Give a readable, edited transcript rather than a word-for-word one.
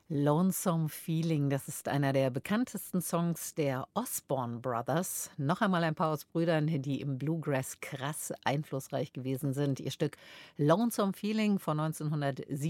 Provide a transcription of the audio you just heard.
Lonesome Feeling, das ist einer der bekanntesten Songs der Osborne Brothers. Noch einmal ein paar aus Brüdern, die im Bluegrass krass einflussreich gewesen sind. Ihr Stück Lonesome Feeling von 1907